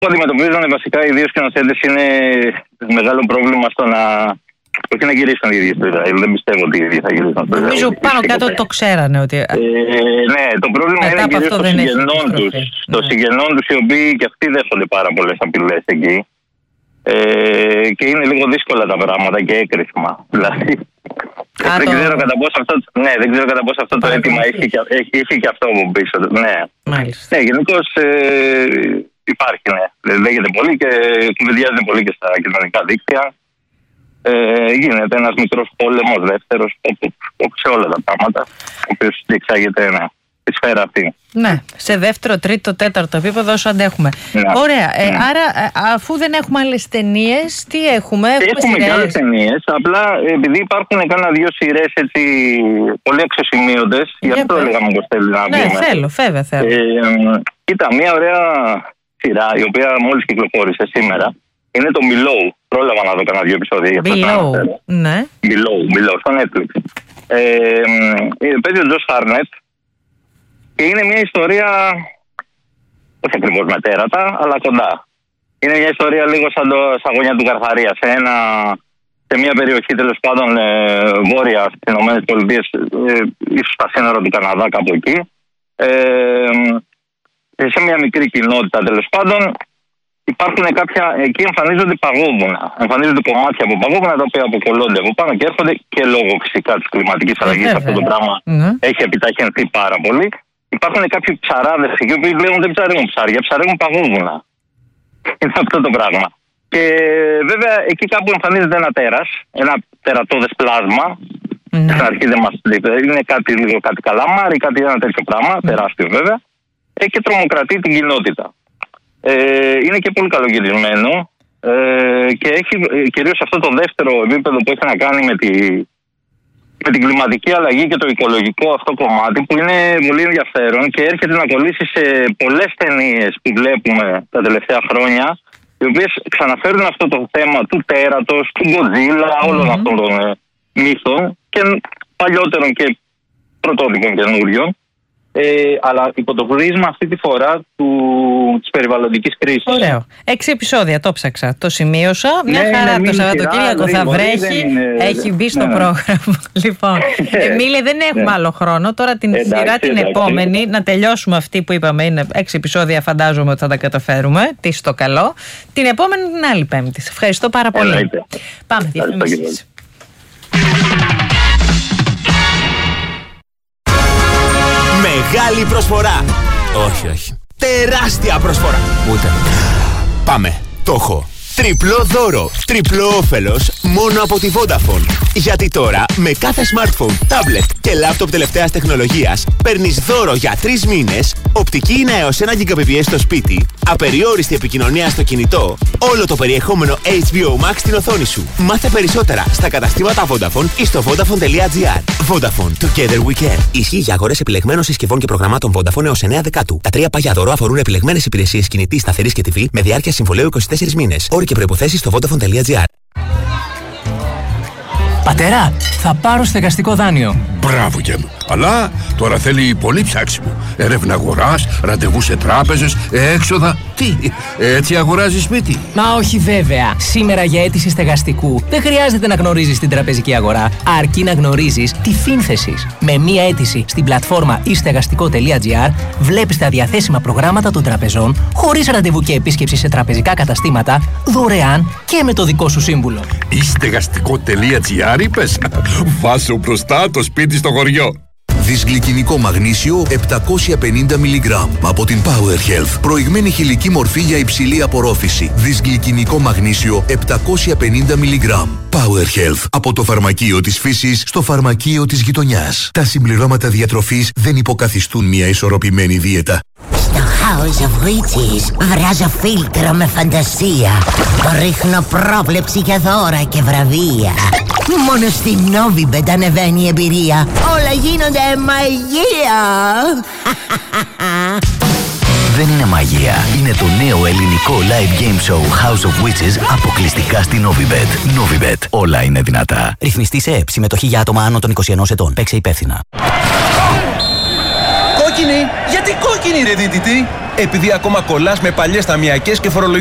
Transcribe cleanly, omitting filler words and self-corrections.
που αντιμετωπίζουν βασικά οι δύο σκηνοθέτες είναι μεγάλο πρόβλημα στο να. Όχι να γυρίσουν οι ίδιοι στο Ισραήλ. Δεν πιστεύω ότι οι ίδιοι θα γυρίσουν στο Ισραήλ. Νομίζω πάνω κάτω το ξέρανε ότι. Ναι, το πρόβλημα είναι κυρίως στο συγγενών τους. Στο συγγενών τους, οι οποίοι και αυτοί δέχονται πάρα πολλές απειλές εκεί. Και είναι λίγο δύσκολα τα πράγματα και έκρησμα. Δηλαδή. Δεν ξέρω κατά πόσο αυτό το αίτημα έχει και αυτό από πίσω. Ναι, γενικώς υπάρχει, ναι. Λέγεται πολύ και κουβεντιάζεται πολύ και στα κοινωνικά δίκτυα. Γίνεται ένας μικρός πόλεμος, δεύτερος, όπως σε όλα τα πράγματα, ο οποίος διεξάγεται στη σφαίρα αυτή. Ναι, σε δεύτερο, τρίτο, τέταρτο επίπεδο όσο αντέχουμε. Ναι. Ωραία, άρα αφού δεν έχουμε άλλες ταινίες, τι έχουμε? Έχουμε και άλλες ταινίες, απλά επειδή υπάρχουν κάνα δύο σειρές έτσι πολύ αξιοσημείωτες, γι' αυτό έλεγαμε πως θέλει να βγούμε. Ναι, θέλω. Κοίτα, μια ωραία σειρά, η οποία μόλις κυκλοφόρησε σήμερα, είναι το Below. Πρόλαβα να δω κανένα δύο επεισόδια. Below, ναι. Below, στο Netflix. Παίζει ο Josh Hartnett και είναι μια ιστορία, όχι ακριβώς με τέρατα, αλλά κοντά. Είναι μια ιστορία λίγο σαν το Σαγόνια του Καρθαρία, σε μια περιοχή τέλος πάντων βόρεια στις ΗΠΑ, ίσως στα σύνορα του Καναδά, κάπου εκεί. Σε μια μικρή κοινότητα τέλος πάντων. Υπάρχουν εκεί εμφανίζονται παγόβουνα. Εμφανίζονται κομμάτια από παγόβουνα τα οποία αποκολλώνται από πάνω και έρχονται και λόγω φυσικά της κλιματικής αλλαγής. Αυτό το πράγμα έχει επιταχυνθεί πάρα πολύ. Υπάρχουν κάποιοι ψαράδες εκεί που πλέον δεν ψαρεύουν ψάρια, ψαρεύουν παγόβουνα. Είναι αυτό το πράγμα. Και βέβαια εκεί κάπου εμφανίζεται ένα τέρας, ένα τερατώδες πλάσμα. Στην αρχή δεν μας λέει. Είναι κάτι καλαμάρι, ένα τέτοιο πράγμα, τεράστιο βέβαια. Και τρομοκρατεί την κοινότητα. Είναι και πολύ καλογυρισμένο και έχει κυρίως αυτό το δεύτερο επίπεδο που έχει να κάνει με την κλιματική αλλαγή και το οικολογικό αυτό κομμάτι, που είναι πολύ ενδιαφέρον και έρχεται να κολλήσει σε πολλές ταινίες που βλέπουμε τα τελευταία χρόνια, οι οποίες ξαναφέρουν αυτό το θέμα του τέρατος, του Godzilla, όλων αυτών των μύθων και παλιότερων και πρωτότυπων καινούριων. Αλλά υπό το πρίσμα αυτή τη φορά της περιβαλλοντικής κρίσης. Ωραίο. 6 επεισόδια, το ψάξα, το σημείωσα. Μια χαρά το Σαββατοκύριακο θα βρέχει. Έχει μπει στο πρόγραμμα. Λοιπόν, Εμίλη, δεν έχουμε άλλο χρόνο. Τώρα την σειρά την επόμενη, να τελειώσουμε αυτή που είπαμε, είναι 6 επεισόδια, φαντάζομαι ότι θα τα καταφέρουμε. Τι στο καλό. Την επόμενη την άλλη Πέμπτη. Σε ευχαριστώ πάρα πολύ. Πάμε, διαφημίσεις. Μεγάλη προσφορά. Όχι. Τεράστια προσφορά. Ούτε. Πάμε. Το έχω. Τριπλό δώρο, τριπλό όφελος μόνο από τη Vodafone. Γιατί τώρα με κάθε smartphone, tablet και laptop τελευταίας τεχνολογίας παίρνεις δώρο για 3 μήνες, οπτική ίνα έως 1 Gbps στο σπίτι, απεριόριστη επικοινωνία στο κινητό, όλο το περιεχόμενο HBO Max στην οθόνη σου. Μάθε περισσότερα στα καταστήματα Vodafone ή στο Vodafone.gr. Vodafone, together we can. Ισχύει για αγορές επιλεγμένων συσκευών και προγραμμάτων Vodafone έως 9 Δεκάτου. Τα 3 παγιά δώρο αφορούν επιλεγμένες υπηρεσίες κινητής, σταθερής και TV με διάρκεια συμβολαίου 24 μήνες. Όροι και προϋποθέσεις στο Vodafone.gr. Πατέρα, θα πάρω στεγαστικό δάνειο. Μπράβο και μου. Αλλά τώρα θέλει πολύ ψάξιμο. Έρευνα αγοράς, ραντεβού σε τράπεζες, έξοδα. Τι, έτσι αγοράζεις σπίτι? Μα όχι βέβαια. Σήμερα για αίτηση στεγαστικού δεν χρειάζεται να γνωρίζεις την τραπεζική αγορά, αρκεί να γνωρίζεις τη φύνθεσης. Με μία αίτηση στην πλατφόρμα istεγαστικό.gr βλέπεις τα διαθέσιμα προγράμματα των τραπεζών, χωρίς ραντεβού και επίσκεψη σε τραπεζικά καταστήματα, δωρεάν και με το δικό σου σύμβουλο. Istεγαστικό.gr είπες? Βάζω μπροστά το σπίτι στο χωριό. Δυσγλυκινικό μαγνήσιο 750 mg από την Power Health. Προηγμένη χηλική μορφή για υψηλή απορρόφηση. Δυσγλυκινικό μαγνήσιο 750 mg. Power Health. Από το φαρμακείο της φύσης στο φαρμακείο της γειτονιάς. Τα συμπληρώματα διατροφής δεν υποκαθιστούν μια ισορροπημένη δίαιτα. Στο House of Witches βράζω φίλτρο με φαντασία. Ρίχνω πρόβλεψη για δώρα και βραβεία. Μόνο στην Novibet ανεβαίνει η εμπειρία. Όλα γίνονται μαγεία. Δεν είναι μαγεία. Είναι το νέο ελληνικό live game show House of Witches αποκλειστικά στη Novibet. Novibet. Όλα είναι δυνατά. Ρυθμιστή σε ΕΕΠ. Συμμετοχή για άτομα άνω των 21 ετών. Παίξε υπεύθυνα. Κόκκινη! Γιατί κόκκινη ρε δίτητη! Επειδή ακόμα κολλάς με παλιές ταμιακές και φορολογικές